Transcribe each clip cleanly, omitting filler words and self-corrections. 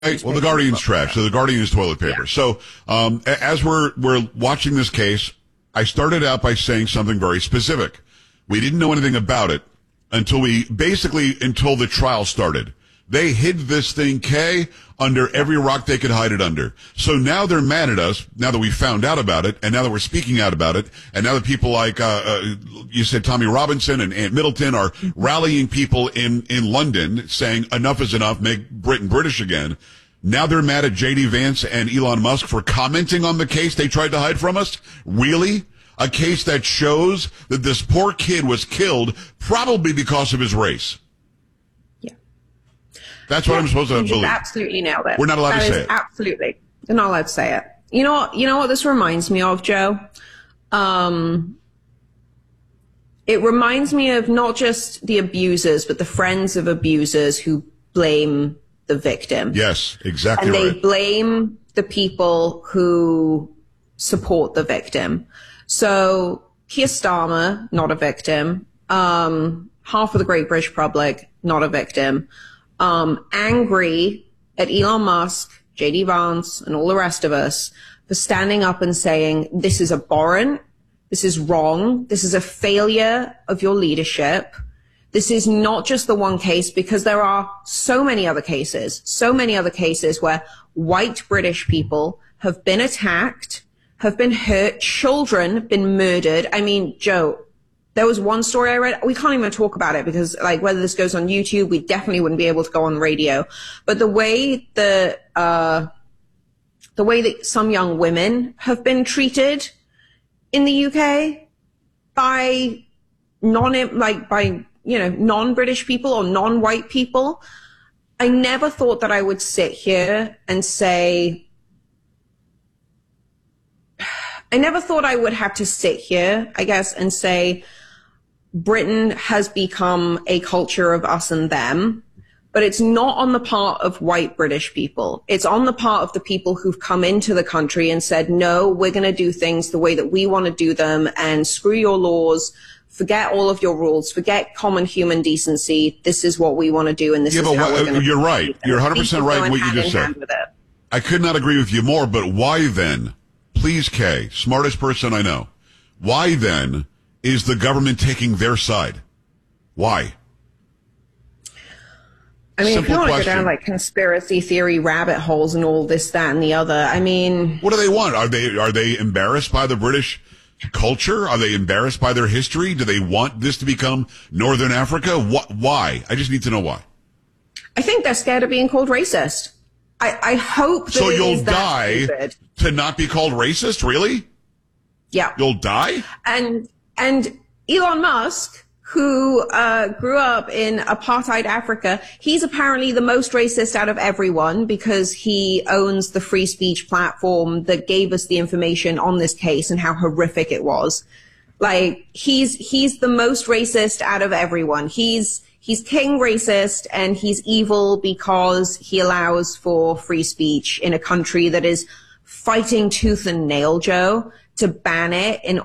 Right. Well, the Guardian's trash. So the Guardian is toilet paper. Yeah. So, as we're watching this case, I started out by saying something very specific. We didn't know anything about it until the trial started. They hid this thing, Kay, under every rock they could hide it under. So now they're mad at us, now that we found out about it, and now that we're speaking out about it, and now that people like, you said Tommy Robinson and Ant Middleton are rallying people in London saying enough is enough, make Britain British again. Now they're mad at J.D. Vance and Elon Musk for commenting on the case they tried to hide from us? Really? A case that shows that this poor kid was killed probably because of his race. That's what I'm supposed to believe. Absolutely nailed it. We're not allowed to say it. Absolutely. You're not allowed to say it. You know what this reminds me of, Joe? It reminds me of not just the abusers, but the friends of abusers who blame the victim. Yes, exactly right. And they blame the people who support the victim. So Keir Starmer, not a victim. Half of the Great British public, not a victim. Angry at Elon Musk, J.D. Vance, and all the rest of us for standing up and saying, this is abhorrent, this is wrong, this is a failure of your leadership. This is not just the one case, because there are so many other cases where white British people have been attacked, have been hurt, children been murdered. I mean, Joe, there was one story I read. We can't even talk about it because, like, whether this goes on YouTube, we definitely wouldn't be able to go on radio. But the way that some young women have been treated in the UK by non-British people or non-white people, I never thought that I would sit here and say, I never thought I would have to sit here, I guess, and say, Britain has become a culture of us and them, but it's not on the part of white British people. It's on the part of the people who've come into the country and said, no, we're going to do things the way that we want to do them, and screw your laws, forget all of your rules, forget common human decency. This is what we want to do, and this is how we're going to do it. You're right. You're 100% right in what you just said. I could not agree with you more, but why then? Please, Kay, smartest person I know. Why then is the government taking their side? They? I mean, if you want to go down like conspiracy theory rabbit holes and all this, that, and the other, I mean, what do they want? Are they embarrassed by the British culture? Are they embarrassed by their history? Do they want this to become Northern Africa? Why? I just need to know why. I think they're scared of being called racist. I hope that so you'll die to not be called racist. Really? Yeah. You'll die. And Elon Musk, who grew up in apartheid Africa, he's apparently the most racist out of everyone because he owns the free speech platform that gave us the information on this case and how horrific it was. Like, he's the most racist out of everyone. He's king racist, and he's evil because he allows for free speech in a country that is fighting tooth and nail, Joe, to ban it in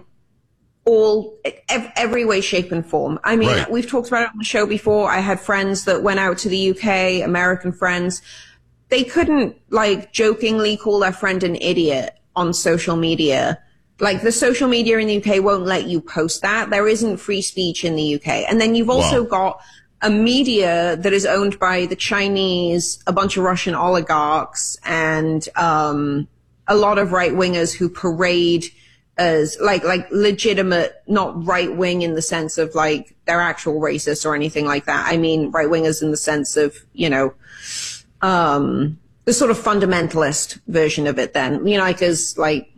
every way, shape, and form. I mean, right. We've talked about it on the show before. I had friends that went out to the UK, American friends. They couldn't, like, jokingly call their friend an idiot on social media. Like, the social media in the UK won't let you post that. There isn't free speech in the UK. And then you've also got a media that is owned by the Chinese, a bunch of Russian oligarchs, and a lot of right-wingers who parade as like legitimate, not right-wing in the sense of like they're actual racists or anything like that. I mean right-wingers in the sense of, you know, the sort of fundamentalist version of it then, you know, like as like,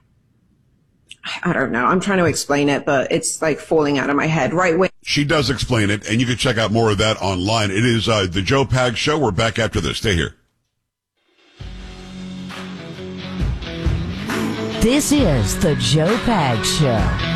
I don't know. I'm trying to explain it, but it's like falling out of my head. Right wing. She does explain it, and you can check out more of that online. It is the Joe Pags Show. We're back after this. Stay here. This is the Joe Pags Show.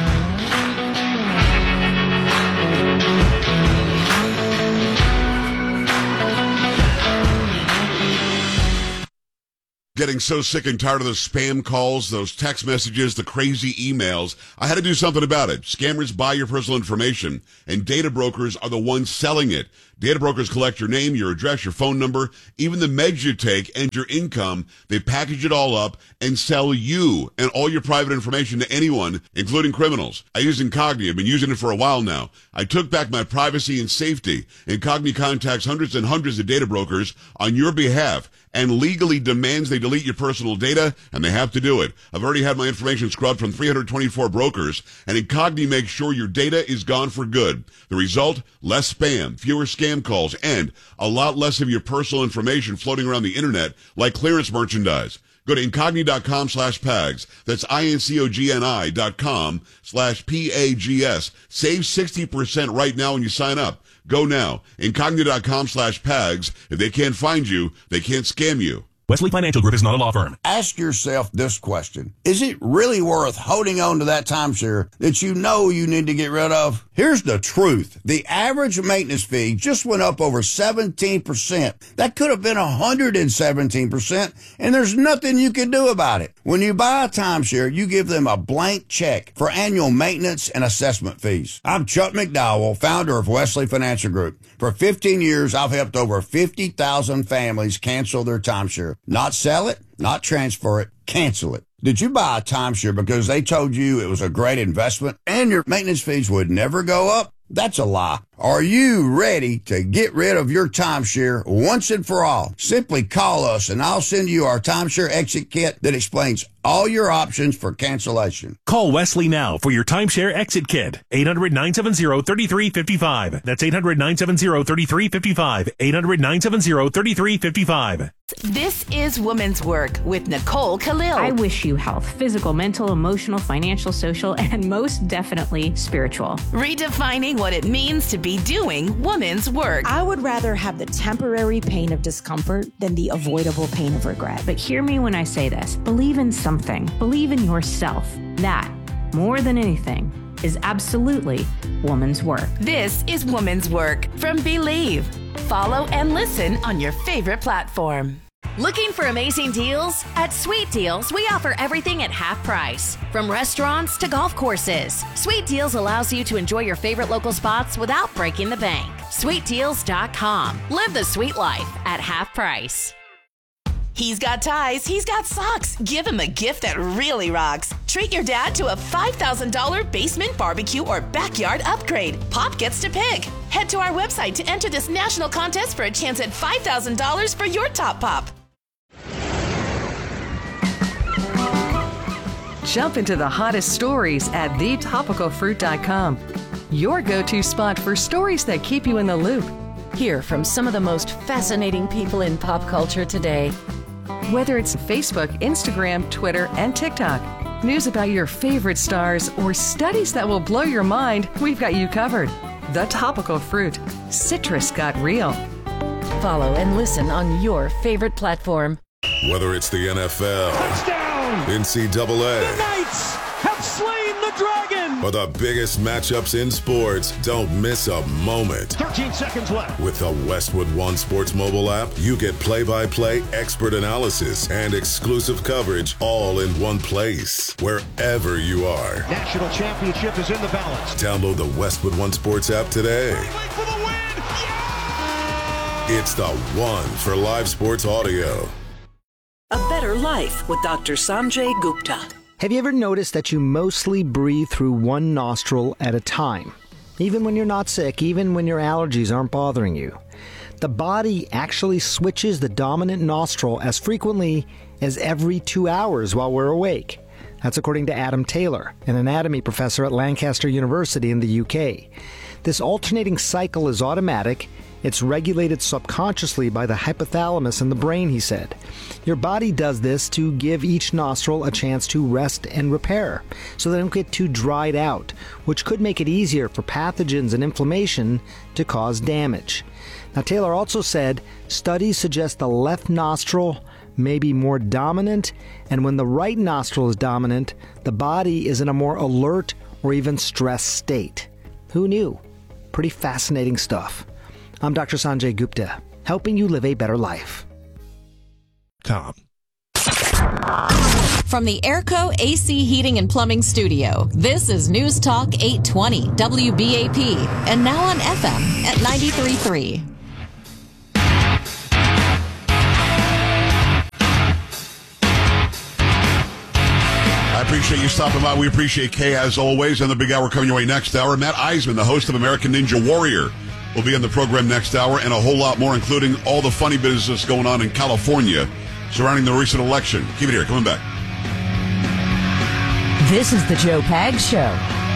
getting so sick and tired of those spam calls, those text messages, the crazy emails. I had to do something about it. Scammers buy your personal information, and data brokers are the ones selling it. Data brokers collect your name, your address, your phone number, even the meds you take, and your income. They package it all up and sell you and all your private information to anyone, including criminals. I use Incogni. I've been using it for a while now. I took back my privacy and safety. Incogni contacts hundreds and hundreds of data brokers on your behalf and legally demands they delete your personal data, and they have to do it. I've already had my information scrubbed from 324 brokers, and Incogni makes sure your data is gone for good. The result? Less spam, fewer scam calls, and a lot less of your personal information floating around the internet like clearance merchandise. Go to Incogni.com/PAGS. That's INCOGNI.com/PAGS. Save 60% right now when you sign up. Go now. Incogni.com/PAGS. If they can't find you, they can't scam you. Wesley Financial Group is not a law firm. Ask yourself this question. Is it really worth holding on to that timeshare that you know you need to get rid of? Here's the truth. The average maintenance fee just went up over 17%. That could have been 117%, and there's nothing you can do about it. When you buy a timeshare, you give them a blank check for annual maintenance and assessment fees. I'm Chuck McDowell, founder of Wesley Financial Group. For 15 years, I've helped over 50,000 families cancel their timeshare. Not sell it, not transfer it, cancel it. Did you buy a timeshare because they told you it was a great investment and your maintenance fees would never go up? That's a lie. Are you ready to get rid of your timeshare once and for all? Simply call us and I'll send you our timeshare exit kit that explains all your options for cancellation. Call Wesley now for your timeshare exit kit. 800-970-3355. That's 800-970-3355. 800-970-3355. This is Women's Work with Nicole Khalil. I wish you health, physical, mental, emotional, financial, social, and most definitely spiritual. Redefining what it means to be doing women's work. I would rather have the temporary pain of discomfort than the avoidable pain of regret. But hear me when I say this. Believe in something. Believe in yourself. That, more than anything, is absolutely woman's work. This is Woman's Work from Believe. Follow and listen on your favorite platform. Looking for amazing deals? At Sweet Deals, we offer everything at half price. From restaurants to golf courses, Sweet Deals allows you to enjoy your favorite local spots without breaking the bank. SweetDeals.com. Live the sweet life at half price. He's got ties, he's got socks. Give him a gift that really rocks. Treat your dad to a $5,000 basement barbecue or backyard upgrade. Pop gets to pick. Head to our website to enter this national contest for a chance at $5,000 for your top pop. Jump into the hottest stories at thetopicalfruit.com. Your go-to spot for stories that keep you in the loop. Hear from some of the most fascinating people in pop culture today. Whether it's Facebook, Instagram, Twitter, and TikTok, news about your favorite stars, or studies that will blow your mind, we've got you covered. The Topical Fruit. Citrus got real. Follow and listen on your favorite platform. Whether it's the NFL, touchdown, NCAA, the Knights have slain the dragon, or the biggest matchups in sports, don't miss a moment. 13 seconds left. With the Westwood One Sports mobile app, you get play-by-play, expert analysis, and exclusive coverage all in one place, wherever you are. National championship is in the balance. Download the Westwood One Sports app today. For the win! Yeah! It's the one for live sports audio. A Better Life with Dr. Sanjay Gupta. Have you ever noticed that you mostly breathe through one nostril at a time? Even when you're not sick, even when your allergies aren't bothering you. The body actually switches the dominant nostril as frequently as every 2 hours while we're awake. That's according to Adam Taylor, an anatomy professor at Lancaster University in the UK. This alternating cycle is automatic. It's regulated subconsciously by the hypothalamus in the brain, he said. Your body does this to give each nostril a chance to rest and repair, so they don't get too dried out, which could make it easier for pathogens and inflammation to cause damage. Now, Taylor also said studies suggest the left nostril may be more dominant, and when the right nostril is dominant, the body is in a more alert or even stressed state. Who knew? Pretty fascinating stuff. I'm Dr. Sanjay Gupta, helping you live a better life. Tom. From the Airco AC Heating and Plumbing Studio, this is News Talk 820 WBAP, and now on FM at 93.3. I appreciate you stopping by. We appreciate Kay as always. And the big hour coming your way next hour. Matt Eisman, the host of American Ninja Warrior, will be on the program next hour, and a whole lot more, including all the funny business going on in California surrounding the recent election. Keep it here. Coming back. This is the Joe Pags Show.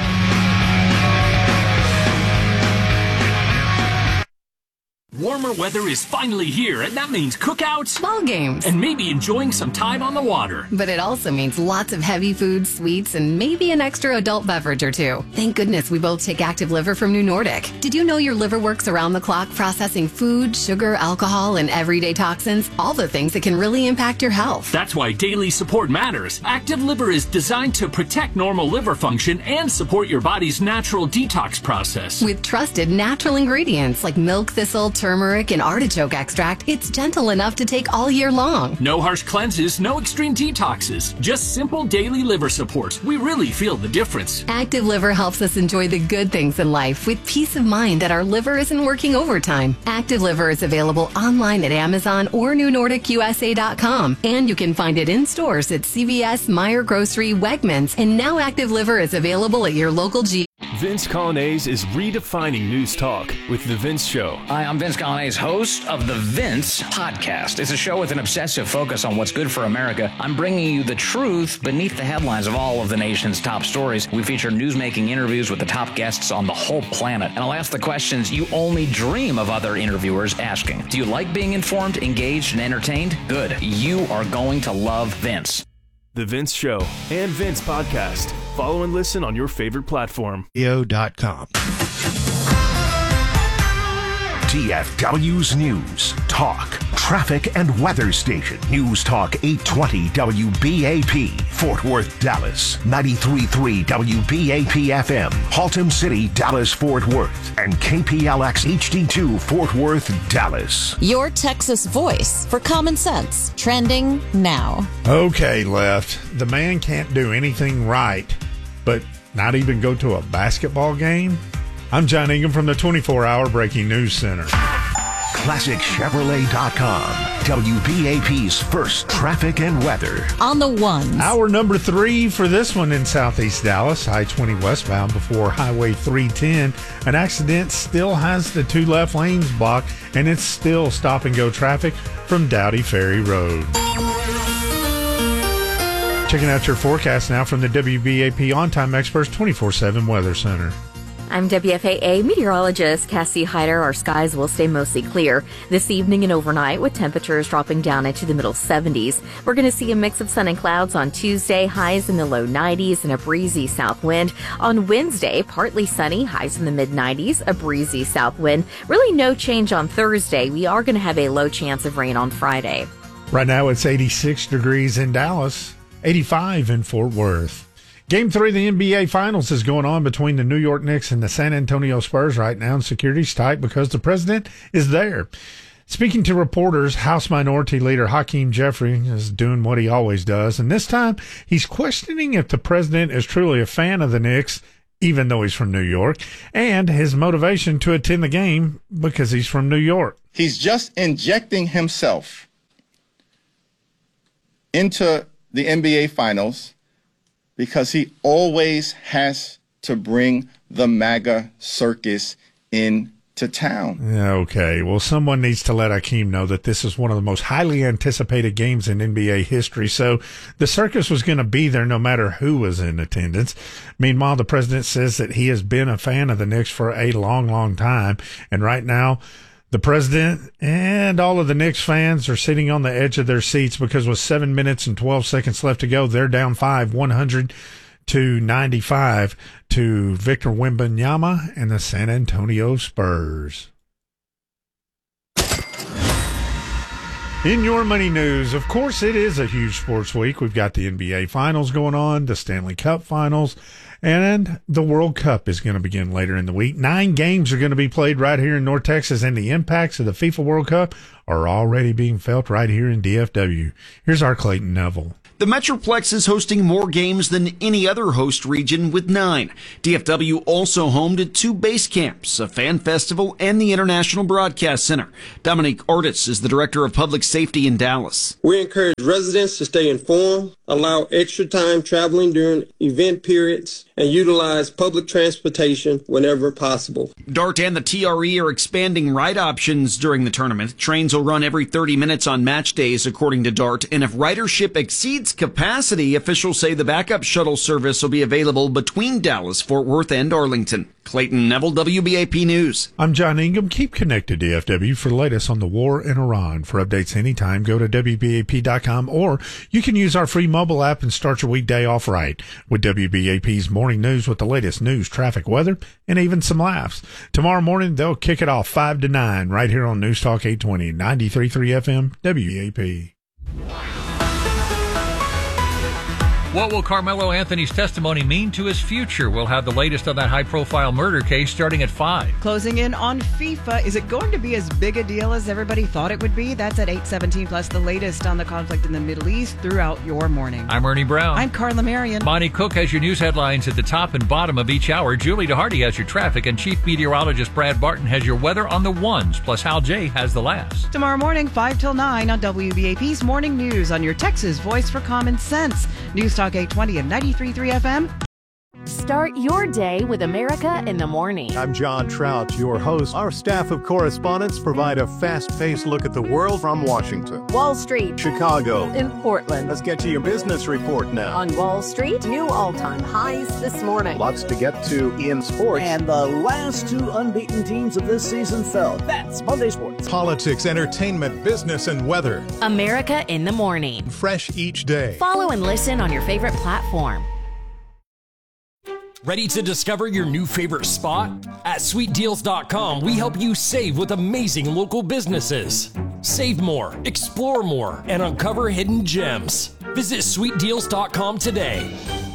Warmer weather is finally here, and that means cookouts, ball games, and maybe enjoying some time on the water. But it also means lots of heavy food, sweets, and maybe an extra adult beverage or two. Thank goodness we both take Active Liver from New Nordic. Did you know your liver works around the clock processing food, sugar, alcohol, and everyday toxins? All the things that can really impact your health. That's why daily support matters. Active Liver is designed to protect normal liver function and support your body's natural detox process. With trusted natural ingredients like milk thistle, turmeric, and artichoke extract, it's gentle enough to take all year long. No harsh cleanses, no extreme detoxes, just simple daily liver support. We really feel the difference. Active Liver helps us enjoy the good things in life with peace of mind that our liver isn't working overtime. Active Liver is available online at Amazon or NewNordicUSA.com, and you can find it in stores at CVS, Meijer Grocery, Wegmans, and now Active Liver is available at your local G. Vince Colonnese is redefining news talk with The Vince Show. Hi, I'm Vince Colonnese, host of The Vince Podcast. It's a show with an obsessive focus on what's good for America. I'm bringing you the truth beneath the headlines of all of the nation's top stories. We feature newsmaking interviews with the top guests on the whole planet. And I'll ask the questions you only dream of other interviewers asking. Do you like being informed, engaged, and entertained? Good. You are going to love Vince. The Vince Show and Vince Podcast. Follow and listen on your favorite platform. TFW's News, Talk, Traffic, and Weather Station. News Talk 820 WBAP, Fort Worth, Dallas. 93.3 WBAP FM, Haltom City, Dallas, Fort Worth. And KPLX HD2, Fort Worth, Dallas. Your Texas voice for common sense. Trending now. Okay, Left. The man can't do anything right, but not even go to a basketball game? I'm John Ingham from the 24-Hour Breaking News Center. ClassicChevrolet.com, WBAP's first traffic and weather. On the ones. Hour number 3 for this one in Southeast Dallas, I-20 westbound before Highway 310. An accident still has the 2 left lanes blocked, and it's still stop-and-go traffic from Dowdy Ferry Road. Checking out your forecast now from the WBAP On-Time Experts 24/7 Weather Center. I'm WFAA meteorologist Cassie Hyder. Our skies will stay mostly clear this evening and overnight, with temperatures dropping down into the middle 70s. We're going to see a mix of sun and clouds on Tuesday, highs in the low 90s and a breezy south wind. On Wednesday, partly sunny, highs in the mid 90s, a breezy south wind. Really no change on Thursday. We are going to have a low chance of rain on Friday. Right now it's 86 degrees in Dallas, 85 in Fort Worth. Game 3 of the NBA Finals is going on between the New York Knicks and the San Antonio Spurs right now, and security's tight because the president is there. Speaking to reporters, House Minority Leader Hakeem Jeffrey is doing what he always does, and this time he's questioning if the president is truly a fan of the Knicks, even though he's from New York, and his motivation to attend the game because he's from New York. He's just injecting himself into the NBA Finals because he always has to bring the MAGA circus into town. Okay, well, someone needs to let Hakeem know that this is one of the most highly anticipated games in NBA history, so the circus was going to be there no matter who was in attendance. Meanwhile, the president says that he has been a fan of the Knicks for a long, long time, and right now, the president and all of the Knicks fans are sitting on the edge of their seats because with 7 minutes and 12 seconds left to go, they're down 100-95 to Victor Wembanyama and the San Antonio Spurs. In your money news, of course, it is a huge sports week. We've got the NBA Finals going on, the Stanley Cup Finals, and the World Cup is going to begin later in the week. 9 games are going to be played right here in North Texas, and the impacts of the FIFA World Cup are already being felt right here in DFW. Here's our Clayton Neville. The Metroplex is hosting more games than any other host region with 9. DFW also home to 2 base camps, a fan festival, and the International Broadcast Center. Dominique Ortiz is the Director of Public Safety in Dallas. We encourage residents to stay informed, allow extra time traveling during event periods, and utilize public transportation whenever possible. DART and the TRE are expanding ride options during the tournament. Trains will run every 30 minutes on match days, according to DART, and if ridership exceeds capacity, officials say the backup shuttle service will be available between Dallas, Fort Worth, and Arlington. Clayton Neville, WBAP News. I'm John Ingham. Keep connected to DFW for the latest on the war in Iran. For updates anytime, go to WBAP.com, or you can use our free mobile app and start your weekday off right with WBAP's morning news with the latest news, traffic, weather, and even some laughs. Tomorrow morning, they'll kick it off 5 to 9 right here on News Talk 820, 93.3 FM, WBAP. What will Carmelo Anthony's testimony mean to his future? We'll have the latest on that high-profile murder case starting at 5. Closing in on FIFA. Is it going to be as big a deal as everybody thought it would be? That's at 8:17, plus the latest on the conflict in the Middle East throughout your morning. I'm Ernie Brown. I'm Carla Marion. Monty Cook has your news headlines at the top and bottom of each hour. Julie DeHardy has your traffic, and Chief Meteorologist Brad Barton has your weather on the ones, plus Hal J has the last. Tomorrow morning, 5 till 9 on WBAP's Morning News on your Texas Voice for Common Sense. News Talk 820 and 93.3 FM. Start your day with America in the Morning. I'm John Trout, your host. Our staff of correspondents provide a fast-paced look at the world from Washington, Wall Street, Chicago, in Portland. Let's get to your business report now. On Wall Street, new all-time highs this morning. Lots to get to in sports. And the last 2 unbeaten teams of this season fell. That's Monday Sports. Politics, entertainment, business, and weather. America in the Morning. Fresh each day. Follow and listen on your favorite platform. Ready to discover your new favorite spot? At SweetDeals.com, we help you save with amazing local businesses. Save more, explore more, and uncover hidden gems. Visit SweetDeals.com today.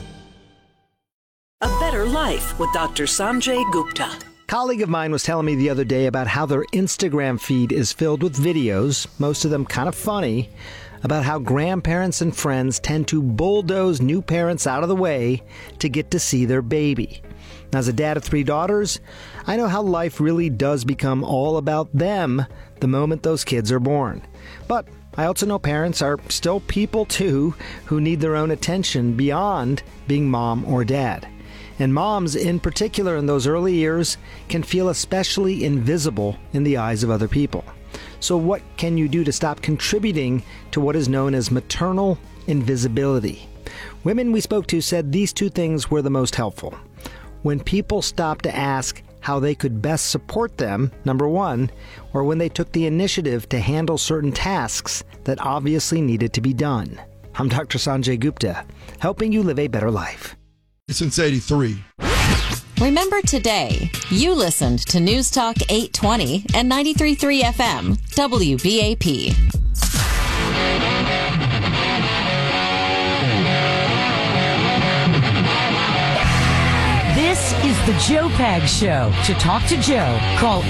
A Better Life with Dr. Sanjay Gupta. A colleague of mine was telling me the other day about how their Instagram feed is filled with videos, most of them kind of funny, about how grandparents and friends tend to bulldoze new parents out of the way to get to see their baby. As a dad of 3 daughters, I know how life really does become all about them the moment those kids are born. But I also know parents are still people too who need their own attention beyond being mom or dad. And moms, in particular in those early years, can feel especially invisible in the eyes of other people. So what can you do to stop contributing to what is known as maternal invisibility? Women we spoke to said these 2 things were the most helpful. When people stopped to ask how they could best support them, number 1, or when they took the initiative to handle certain tasks that obviously needed to be done. I'm Dr. Sanjay Gupta, helping you live a better life. Since 83. Remember today, you listened to News Talk 820 and 93.3 FM, WBAP. This is the Joe Pags Show. To talk to Joe, call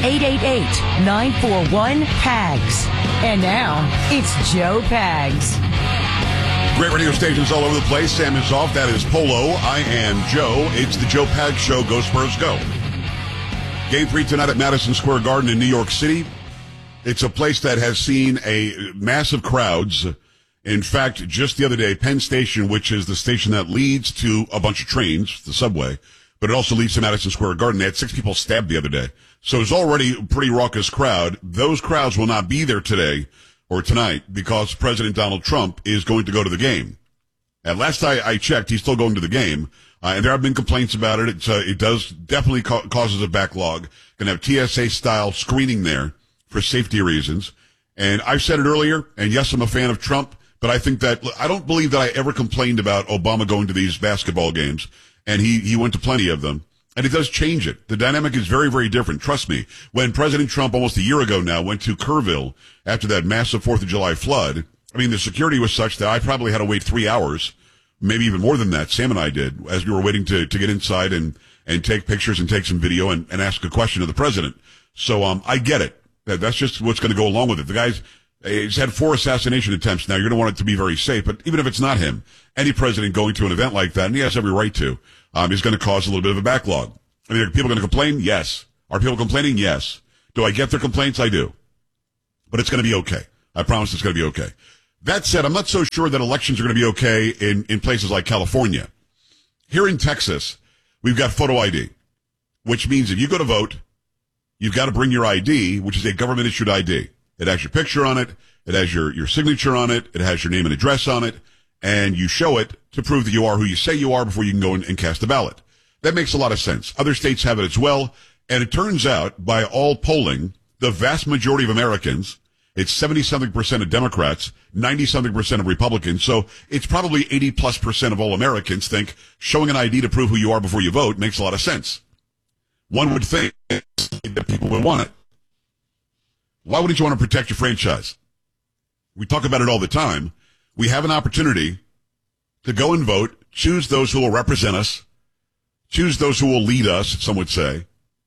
888-941-PAGS. And now, it's Joe Pags. Great radio stations all over the place. Sam is off. That is Polo. I am Joe. It's the Joe Pags Show. Go Spurs, go. Game 3 tonight at Madison Square Garden in New York City. It's a place that has seen a massive crowds. In fact, just the other day, Penn Station, which is the station that leads to a bunch of trains, the subway, but it also leads to Madison Square Garden. They had 6 people stabbed the other day. So it's already a pretty raucous crowd. Those crowds will not be there today or tonight because President Donald Trump is going to go to the game. At last I checked, he's still going to the game. And there have been complaints about it. It does definitely causes a backlog. Going to have TSA-style screening there for safety reasons. And I've said it earlier, and yes, I'm a fan of Trump, but I don't believe that I ever complained about Obama going to these basketball games. And he went to plenty of them. And it does change it. The dynamic is very, very different. Trust me. When President Trump, almost a year ago now, went to Kerrville after that massive 4th of July flood, I mean, the security was such that I probably had to wait 3 hours, maybe even more than that. Sam and I did, as we were waiting to get inside and take pictures and take some video and ask a question of the president. So, I get it. That's just what's going to go along with it. The guys, He's had 4 assassination attempts now. You're going to want it to be very safe. But even if it's not him, any president going to an event like that, and he has every right to, is going to cause a little bit of a backlog. I mean, are people going to complain? Yes. Are people complaining? Yes. Do I get their complaints? I do. But it's going to be okay. I promise it's going to be okay. That said, I'm not so sure that elections are going to be okay in places like California. Here in Texas, we've got photo ID, which means if you go to vote, you've got to bring your ID, which is a government-issued ID. It has your picture on it. It has your signature on it. It has your name and address on it. And you show it to prove that you are who you say you are before you can go and cast a ballot. That makes a lot of sense. Other states have it as well. And it turns out, by all polling, the vast majority of Americans, it's 70-something% of Democrats, 90-something% of Republicans. So it's probably 80+% of all Americans think showing an ID to prove who you are before you vote makes a lot of sense. One would think that people would want it. Why wouldn't you want to protect your franchise? We talk about it all the time. We have an opportunity to go and vote, choose those who will represent us, choose those who will lead us, some would say,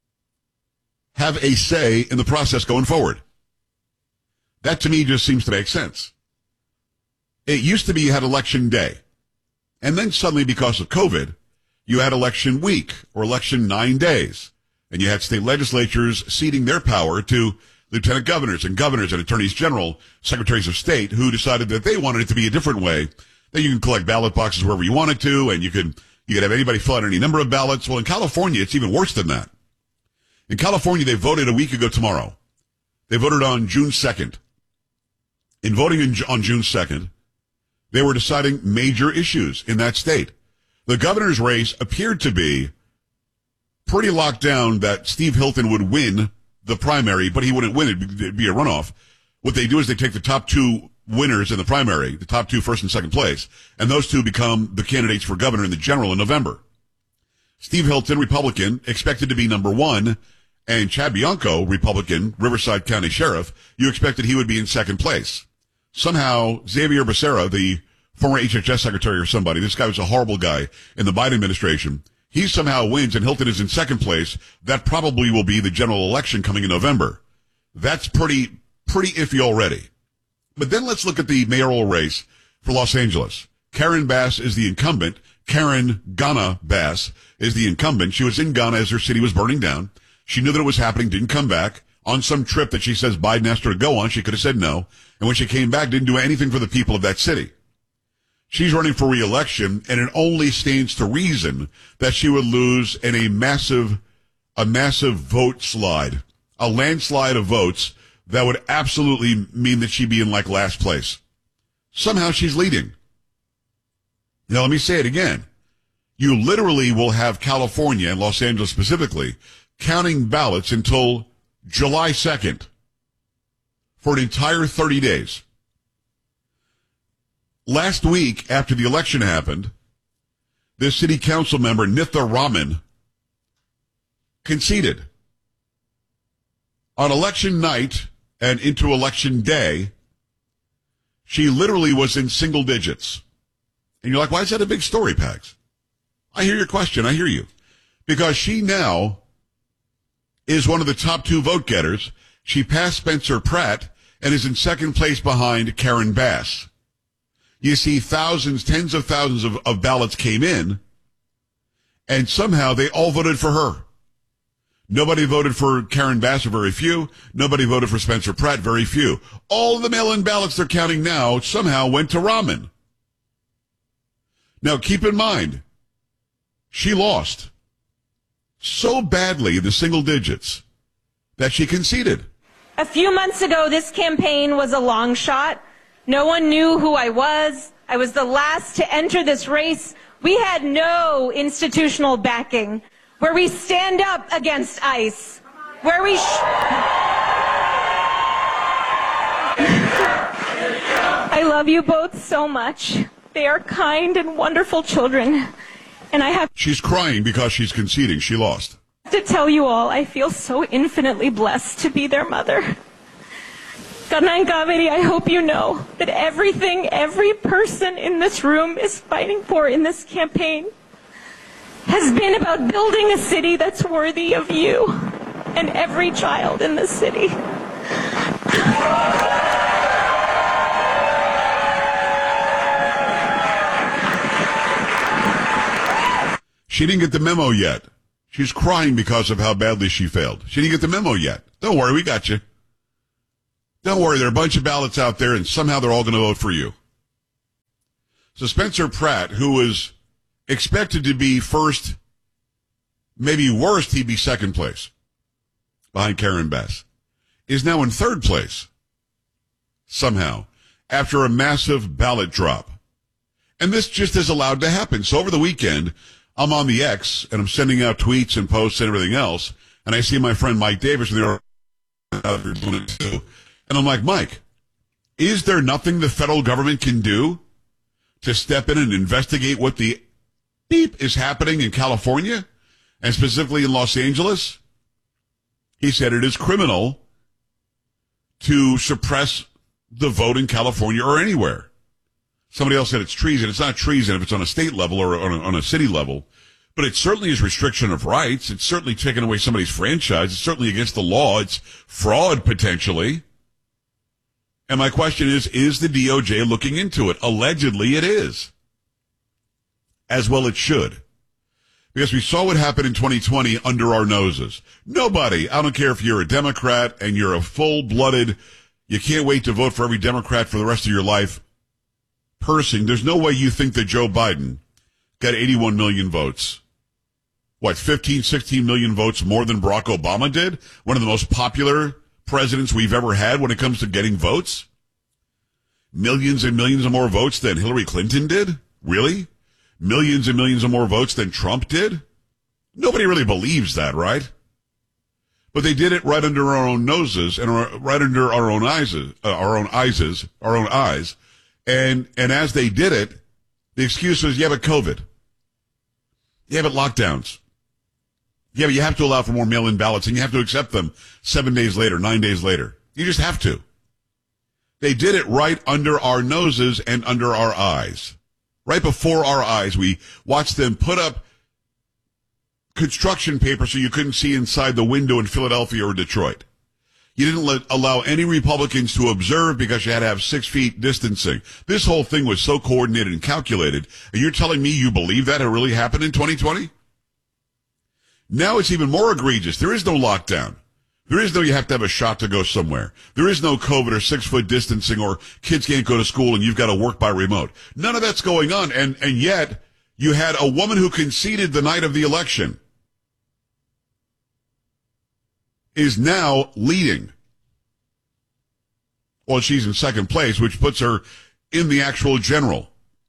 have a say in the process going forward. That to me just seems to make sense. It used to be you had election day. And then suddenly, because of COVID, you had election week or election 9 days. And you had state legislatures ceding their power to lieutenant governors and attorneys general, secretaries of state, who decided that they wanted it to be a different way, that you can collect ballot boxes wherever you wanted to, and you could have anybody fill out any number of ballots. Well, in California, it's even worse than that. In California, they voted a week ago tomorrow. They voted on June 2nd. In voting on June 2nd, they were deciding major issues in that state. The governor's race appeared to be pretty locked down that Steve Hilton would win the primary, but he wouldn't win it. It'd be a runoff. What they do is they take the top 2 winners in the primary, the top 2 first and second place, and those 2 become the candidates for governor in the general in November. Steve Hilton, Republican, expected to be number 1, and Chad Bianco, Republican, Riverside County Sheriff, you expected he would be in second place. Somehow, Xavier Becerra, the former HHS secretary or somebody, this guy was a horrible guy in the Biden administration, he somehow wins and Hilton is in second place. That probably will be the general election coming in November. That's pretty iffy already. But then let's look at the mayoral race for Los Angeles. Karen Bass is the incumbent. Karen Ghana Bass is the incumbent. She was in Ghana as her city was burning down. She knew that it was happening, didn't come back. On some trip that she says Biden asked her to go on, she could have said no. And when she came back, didn't do anything for the people of that city. She's running for re-election, and it only stands to reason that she would lose in a massive vote slide, a landslide of votes that would absolutely mean that she'd be in like last place. Somehow she's leading. Now let me say it again. You literally will have California and Los Angeles specifically counting ballots until July 2nd for an entire 30 days. Last week, after the election happened, this city council member, Nitha Raman, conceded. On election night and into election day, she literally was in single digits. And you're like, why is that a big story, Pags? I hear your question. I hear you. Because she now is one of the top 2 vote getters. She passed Spencer Pratt and is in second place behind Karen Bass. You see thousands, tens of thousands of ballots came in, and somehow they all voted for her. Nobody voted for Karen Bass, or very few. Nobody voted for Spencer Pratt, very few. All of the mail-in ballots they're counting now somehow went to Raman. Now, keep in mind, she lost so badly in the single digits that she conceded. A few months ago, this campaign was a long shot. No one knew who I was. I was the last to enter this race. We had no institutional backing. Where we stand up against ICE. Where we... I love you both so much. They are kind and wonderful children. And I have... She's crying because she's conceding. She lost. To tell you all, I feel so infinitely blessed to be their mother. Kanan Kaveri, I hope you know that everything every person in this room is fighting for in this campaign has been about building a city that's worthy of you and every child in this city. She didn't get the memo yet. She's crying because of how badly she failed. She didn't get the memo yet. Don't worry, we got you. Don't worry, there are a bunch of ballots out there, and somehow they're all going to vote for you. So Spencer Pratt, who was expected to be first, maybe worst, he'd be second place behind Karen Bass, is now in third place somehow after a massive ballot drop. And this just is allowed to happen. So over the weekend, I'm on the X, and I'm sending out tweets and posts and everything else, and I see my friend Mike Davis, and they're doing it too. And I'm like, Mike, is there nothing the federal government can do to step in and investigate what the beep is happening in California, and specifically in Los Angeles? He said it is criminal to suppress the vote in California or anywhere. Somebody else said it's treason. It's not treason if it's on a state level or on a city level, but it certainly is restriction of rights. It's certainly taking away somebody's franchise. It's certainly against the law. It's fraud, potentially. And my question is the DOJ looking into it? Allegedly it is. As well it should. Because we saw what happened in 2020 under our noses. Nobody, I don't care if you're a Democrat and you're a full-blooded, you can't wait to vote for every Democrat for the rest of your life person, there's no way you think that Joe Biden got 81 million votes. What, 15, 16 million votes more than Barack Obama did? One of the most popular presidents we've ever had when it comes to getting votes? Millions and millions of more votes than Hillary Clinton did? Really? Millions and millions of more votes than Trump did? Nobody really believes that, right? But they did it right under our own noses and right under our own eyes. And as they did it, the excuse was, yeah, but COVID. Yeah, but lockdowns. Yeah, but you have to allow for more mail-in ballots, and you have to accept them 7 days later, 9 days later. You just have to. They did it right under our noses and under our eyes. Right before our eyes, we watched them put up construction paper so you couldn't see inside the window in Philadelphia or Detroit. You didn't allow any Republicans to observe because you had to have 6 feet distancing. This whole thing was so coordinated and calculated. And you're telling me you believe that it really happened in 2020? Now it's even more egregious. There is no lockdown. There is no you have to have a shot to go somewhere. There is no COVID or 6 foot distancing or kids can't go to school and you've got to work by remote. None of that's going on. And yet you had a woman who conceded the night of the election is now leading. Well, she's in second place, which puts her in the actual general.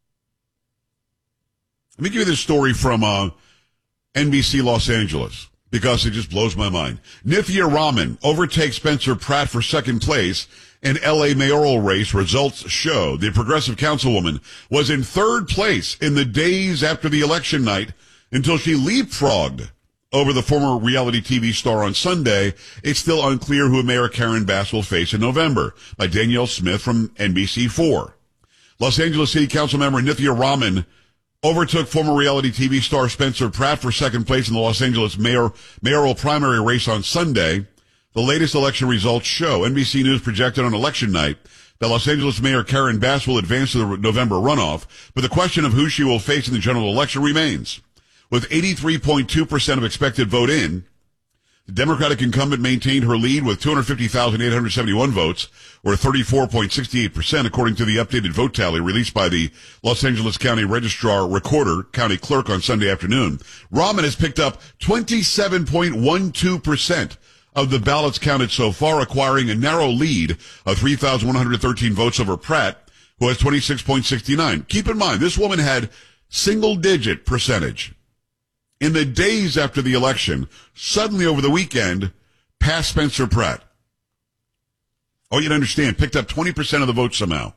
Let me give you this story from NBC Los Angeles, because it just blows my mind. Nithya Raman overtakes Spencer Pratt for second place in L.A. mayoral race. Results show the progressive councilwoman was in third place in the days after the election night until she leapfrogged over the former reality TV star on Sunday. It's still unclear who Mayor Karen Bass will face in November. By Danielle Smith from NBC4. Los Angeles City Council member Nithya Raman overtook former reality TV star Spencer Pratt for second place in the Los Angeles mayoral primary race on Sunday. The latest election results show NBC News projected on election night that Los Angeles Mayor Karen Bass will advance to the November runoff, but the question of who she will face in the general election remains. With 83.2% of expected vote in, the Democratic incumbent maintained her lead with 250,871 votes, or 34.68%, according to the updated vote tally released by the Los Angeles County Registrar Recorder, County Clerk, on Sunday afternoon. Raman has picked up 27.12% of the ballots counted so far, acquiring a narrow lead of 3,113 votes over Pratt, who has 26.69. Keep in mind, this woman had single-digit percentage. In the days after the election, suddenly over the weekend, passed Spencer Pratt. Oh, you'd understand, picked up 20% of the vote somehow.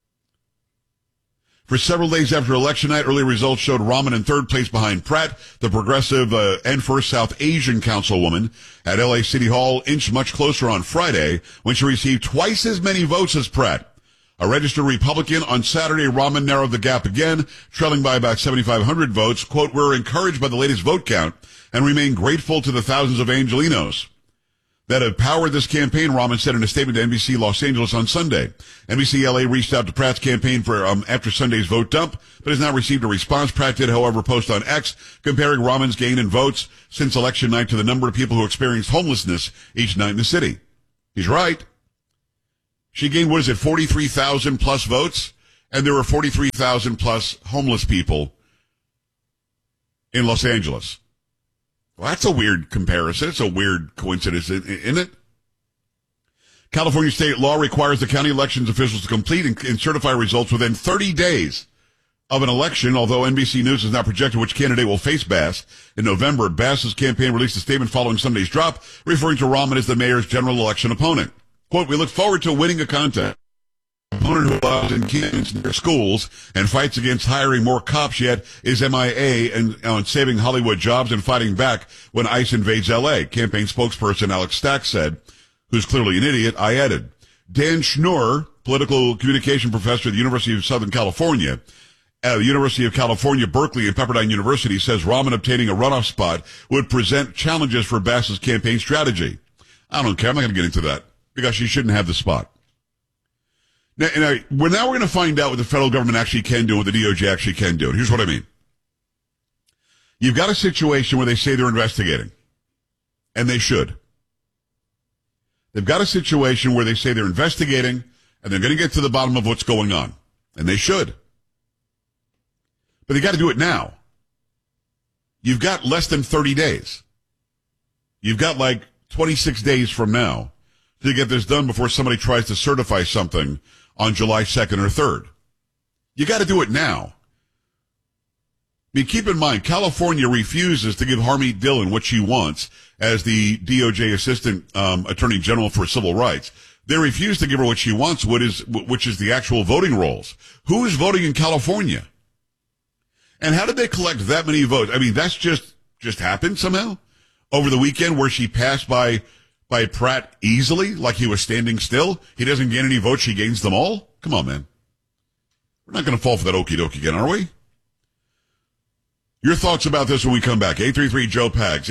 For several days after election night, early results showed Raman in third place behind Pratt. The progressive and First South Asian councilwoman at L.A. City Hall inched much closer on Friday when she received twice as many votes as Pratt. A registered Republican on Saturday, Raman narrowed the gap again, trailing by about 7,500 votes. Quote, "We're encouraged by the latest vote count and remain grateful to the thousands of Angelenos that have powered this campaign, Rahman said in a statement to NBC Los Angeles on Sunday. NBC LA reached out to Pratt's campaign for after Sunday's vote dump, but has not received a response. Pratt did, however, post on X comparing Rahman's gain in votes since election night to the number of people who experienced homelessness each night in the city. He's right. She gained, 43,000 plus votes? And there were 43,000 plus homeless people in Los Angeles. Well, that's a weird comparison. It's a weird coincidence, isn't it? California state law requires the county elections officials to complete and certify results within 30 days of an election, although NBC News has not projected which candidate will face Bass in November. Bass's campaign released a statement following Sunday's drop, referring to Rahman as the mayor's general election opponent. Quote, "We look forward to winning a contest. Opponent who allows encampments near schools and fights against hiring more cops yet is MIA and on saving Hollywood jobs and fighting back when ICE invades L.A., campaign spokesperson Alex Stack said, who's clearly an idiot. I added. Dan Schnur, political communication professor at the University of Southern California, the University of California, Berkeley, and Pepperdine University, says Rahman obtaining a runoff spot would present challenges for Bass's campaign strategy. I don't care. I'm not going to get into that because she shouldn't have the spot. Now we're going to find out what the federal government actually can do and what the DOJ actually can do. And here's what I mean. You've got a situation where they say they're investigating, and they should. They've got a situation where they say they're investigating, and they're going to get to the bottom of what's going on, and they should. But they got to do it now. You've got less than 30 days. You've got like 26 days from now to get this done before somebody tries to certify something on July 2nd or 3rd. You got to do it now. I mean, keep in mind, California refuses to give Harmeet Dillon what she wants as the DOJ Assistant Attorney General for Civil Rights. They refuse to give her what she wants, which is the actual voting rolls. Who is voting in California? And how did they collect that many votes? I mean, that's just happened somehow over the weekend where she passed by Pratt easily, like he was standing still. He doesn't gain any votes, she gains them all? Come on, man. We're not going to fall for that okie dokie again, are we? Your thoughts about this when we come back. 833-JOE-PAGS,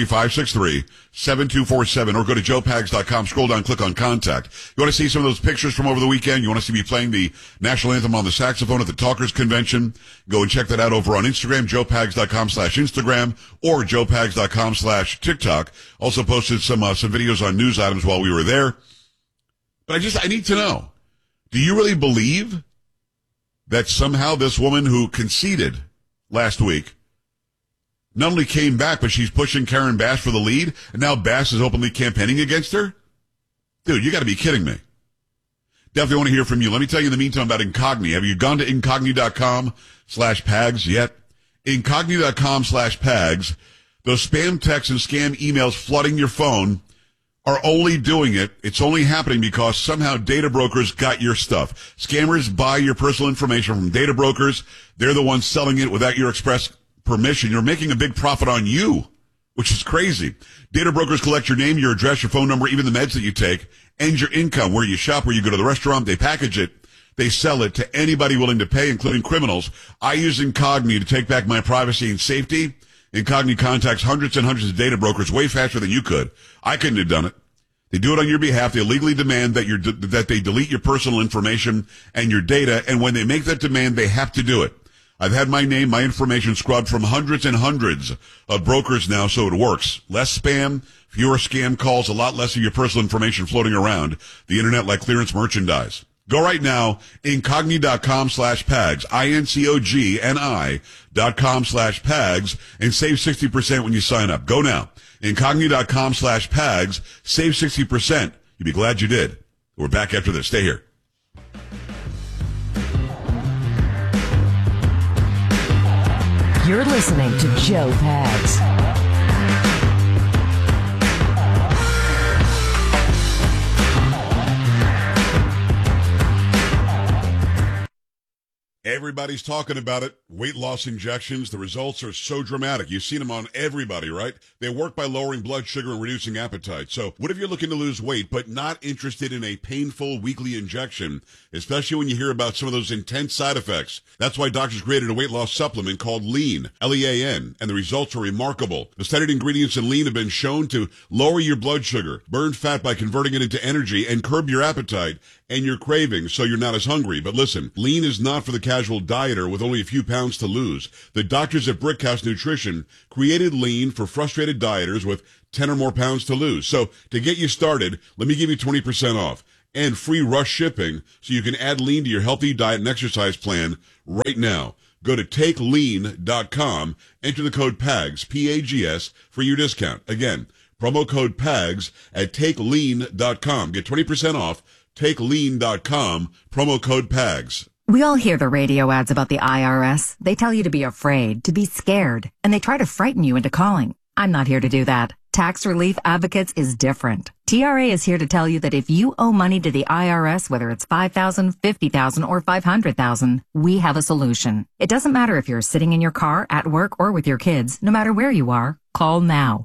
833-563-7247, or go to joepags.com, scroll down, click on contact. You want to see some of those pictures from over the weekend? You want to see me playing the national anthem on the saxophone at the Talkers Convention? Go and check that out over on Instagram, joepags.com/Instagram, or joepags.com/TikTok. Also posted some videos on news items while we were there. But I need to know, do you really believe that somehow this woman who conceded last week not only came back, but she's pushing Karen Bass for the lead, and now Bass is openly campaigning against her? Dude, you got to be kidding me. Definitely want to hear from you. Let me tell you in the meantime about Incogni. Have you gone to incogni.com/PAGS yet? Incogni.com/PAGS. Those spam texts and scam emails flooding your phone are only doing it. It's only happening because somehow data brokers got your stuff. Scammers buy your personal information from data brokers. They're the ones selling it without your express permission. You're making a big profit on you, which is crazy. Data brokers collect your name, your address, your phone number, even the meds that you take, and your income, where you shop, where you go to the restaurant. They package it. They sell it to anybody willing to pay, including criminals. I use Incogni to take back my privacy and safety. Incogni contacts hundreds and hundreds of data brokers way faster than you could. I couldn't have done it. They do it on your behalf. They illegally demand that they delete your personal information and your data. And when they make that demand, they have to do it. I've had my name, my information scrubbed from hundreds and hundreds of brokers now, so it works. Less spam, fewer scam calls, a lot less of your personal information floating around the internet like clearance merchandise. Go right now, incogni.com/PAGS, INCOGNI.com/PAGS, and save 60% when you sign up. Go now. Incogni.com/PAGS, save 60%. You'll be glad you did. We're back after this. Stay here. You're listening to Joe Pags. Everybody's talking about it. Weight loss injections. The results are so dramatic. You've seen them on everybody, right? They work by lowering blood sugar and reducing appetite. So what if you're looking to lose weight but not interested in a painful weekly injection, especially when you hear about some of those intense side effects? That's why doctors created a weight loss supplement called Lean, L-E-A-N, and the results are remarkable. The studied ingredients in Lean have been shown to lower your blood sugar, burn fat by converting it into energy, and curb your appetite and your cravings so you're not as hungry. But listen, Lean is not for the casual dieter with only a few pounds to lose. The doctors at Brickhouse Nutrition created Lean for frustrated dieters with 10 or more pounds to lose. So to get you started, let me give you 20% off and free rush shipping so you can add Lean to your healthy diet and exercise plan right now. Go to takelean.com, enter the code PAGS, P-A-G-S, for your discount. Again, promo code PAGS at takelean.com. Get 20% off, takelean.com, promo code PAGS. We all hear the radio ads about the IRS. They tell you to be afraid, to be scared, and they try to frighten you into calling. I'm not here to do that. Tax Relief Advocates is different. TRA is here to tell you that if you owe money to the IRS, whether it's $5,000, $50,000, or $500,000, we have a solution. It doesn't matter if you're sitting in your car, at work, or with your kids. No matter where you are, call now.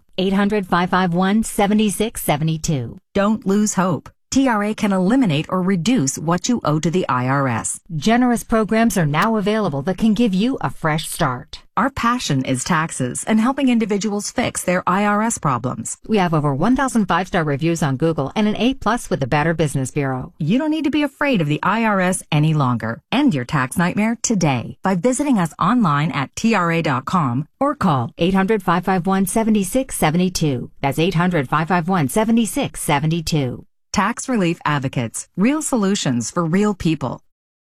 800-551-7672. Don't lose hope. TRA can eliminate or reduce what you owe to the IRS. Generous programs are now available that can give you a fresh start. Our passion is taxes and helping individuals fix their IRS problems. We have over 1,000 5-star reviews on Google and an A+ with the Better Business Bureau. You don't need to be afraid of the IRS any longer. End your tax nightmare today by visiting us online at TRA.com or call 800-551-7672. That's 800-551-7672. Tax Relief Advocates. Real solutions for real people.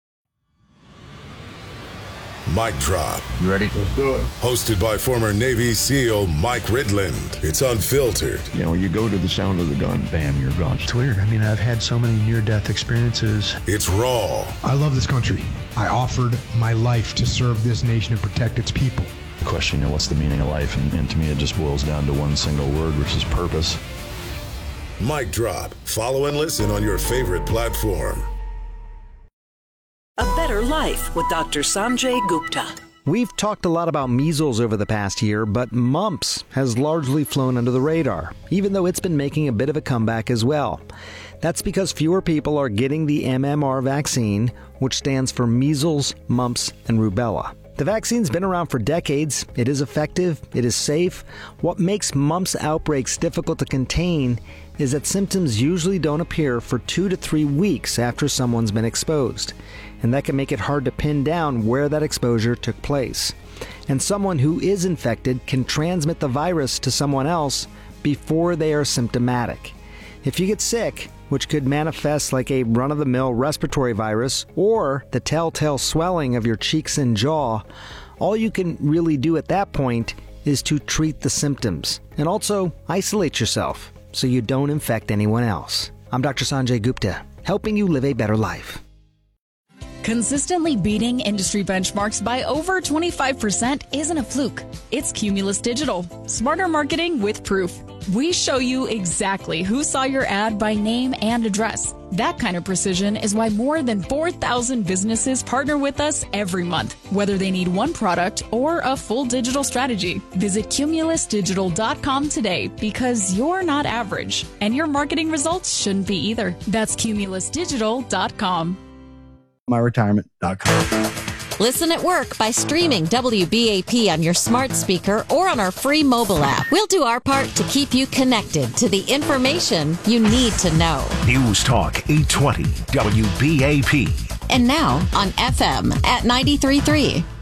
Mic Drop. You ready? Let's do it. Hosted by former Navy SEAL Mike Ridland. It's unfiltered. You know, you go to the sound of the gun, bam, you're gone. It's weird. I mean, I've had so many near-death experiences. It's raw. I love this country. I offered my life to serve this nation and protect its people. The question, you know, what's the meaning of life? And to me, it just boils down to one single word, which is purpose. Mic Drop. Follow and listen on your favorite platform. A Better Life with Dr. Sanjay Gupta. We've talked a lot about measles over the past year, but mumps has largely flown under the radar, even though it's been making a bit of a comeback as well. That's because fewer people are getting the MMR vaccine, which stands for measles, mumps, and rubella. The vaccine's been around for decades. It is effective. It is safe. What makes mumps outbreaks difficult to contain is that symptoms usually don't appear for 2 to 3 weeks after someone's been exposed. And that can make it hard to pin down where that exposure took place. And someone who is infected can transmit the virus to someone else before they are symptomatic. If you get sick, which could manifest like a run-of-the-mill respiratory virus or the telltale swelling of your cheeks and jaw, all you can really do at that point is to treat the symptoms and also isolate yourself so you don't infect anyone else. I'm Dr. Sanjay Gupta, helping you live a better life. Consistently beating industry benchmarks by over 25% isn't a fluke. It's Cumulus Digital. Smarter marketing with proof. We show you exactly who saw your ad by name and address. That kind of precision is why more than 4,000 businesses partner with us every month, whether they need one product or a full digital strategy. Visit cumulusdigital.com today because you're not average, and your marketing results shouldn't be either. That's cumulusdigital.com. myretirement.com. Listen at work by streaming WBAP on your smart speaker or on our free mobile app. We'll do our part to keep you connected to the information you need to know. News Talk 820 WBAP. And now on FM at 93.3.